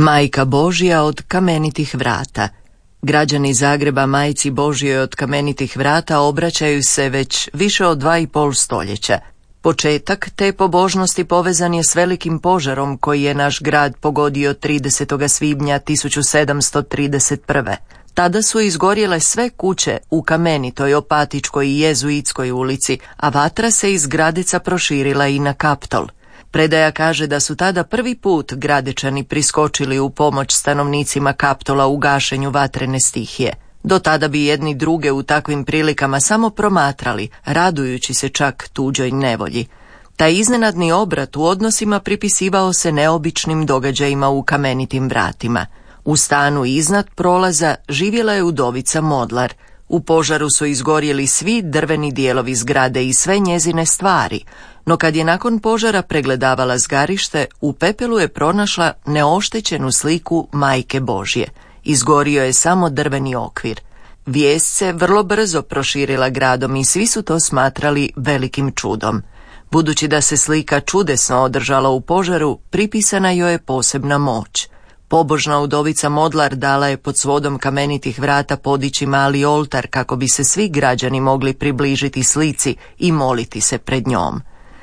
Majka Božja od kamenitih vrata. Građani Zagreba Majci Božjoj od kamenitih vrata obraćaju se već više od 2,5 stoljeća. Početak te pobožnosti povezan je s velikim požarom koji je naš grad pogodio 30. svibnja 1731. Tada su izgorjele sve kuće u Kamenitoj, Opatičkoj i Jezuitskoj ulici, a vatra se iz Gradeca proširila i na Kaptol. Predaja kaže da su tada prvi put Gradečani priskočili u pomoć stanovnicima Kaptola u gašenju vatrene stihije. Do tada bi jedni druge u takvim prilikama samo promatrali, radujući se čak tuđoj nevolji. Taj iznenadni obrat u odnosima pripisivao se neobičnim događajima u Kamenitim vratima. U stanu iznad prolaza živjela je udovica Modlar. U požaru su izgorjeli svi drveni dijelovi zgrade i sve njezine stvari, no kad je nakon požara pregledavala zgarište, u pepelu je pronašla neoštećenu sliku Majke Božje. Izgorio je samo drveni okvir. Vijest se vrlo brzo proširila gradom i svi su to smatrali velikim čudom. Budući da se slika čudesno održala u požaru, pripisana joj je posebna moć. Pobožna udovica Modlar dala je pod svodom Kamenitih vrata podići mali oltar kako bi se svi građani mogli približiti slici i moliti se pred njom.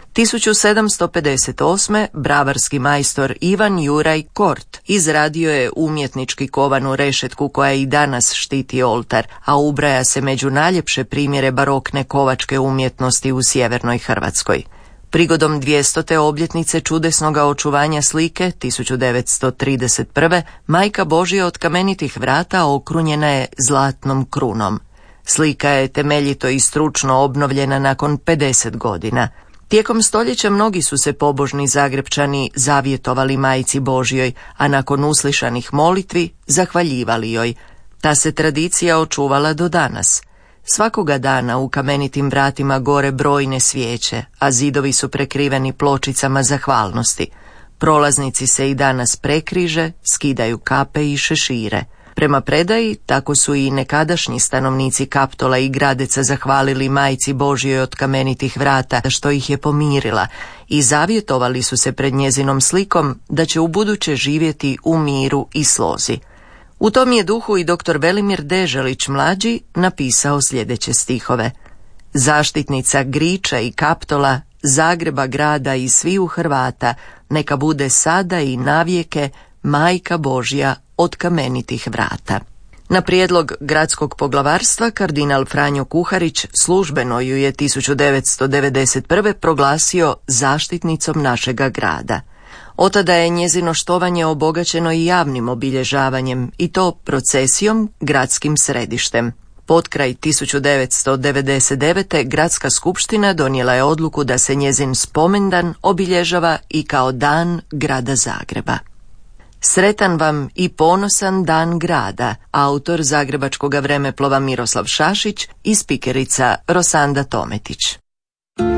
1758. bravarski majstor Ivan Juraj Kort izradio je umjetnički kovanu rešetku koja i danas štiti oltar, a ubraja se među najljepše primjere barokne kovačke umjetnosti u sjevernoj Hrvatskoj. Prigodom 200. obljetnice čudesnoga očuvanja slike 1931. Majka Božja od Kamenitih vrata okrunjena je zlatnom krunom. Slika je temeljito i stručno obnovljena nakon 50 godina. Tijekom stoljeća mnogi su se pobožni Zagrepčani zavjetovali Majci Božjoj, a nakon uslišanih molitvi zahvaljivali joj. Ta se tradicija očuvala do danas. Svakoga dana u Kamenitim vratima gore brojne svijeće, a zidovi su prekriveni pločicama zahvalnosti. Prolaznici se i danas prekriže, skidaju kape i šešire. Prema predaji, tako su i nekadašnji stanovnici Kaptola i Gradeca zahvalili Majci Božjoj od Kamenitih vrata što ih je pomirila i zavjetovali su se pred njezinom slikom da će ubuduće živjeti u miru i slozi. U tom je duhu i dr. Velimir Deželić mlađi napisao sljedeće stihove. Zaštitnica Griča i Kaptola, Zagreba grada i sviju Hrvata, neka bude sada i navijeke Majka Božja od Kamenitih vrata. Na prijedlog gradskog poglavarstva kardinal Franjo Kuharić službeno ju je 1991. proglasio zaštitnicom našega grada. Otada je njezino štovanje obogaćeno i javnim obilježavanjem, i to procesijom gradskim središtem. Potkraj 1999. Gradska skupština donijela je odluku da se njezin spomendan obilježava i kao Dan grada Zagreba. Sretan vam i ponosan dan grada, autor zagrebačkoga vremeplova Miroslav Šašić i spikerica Rosanda Tometić.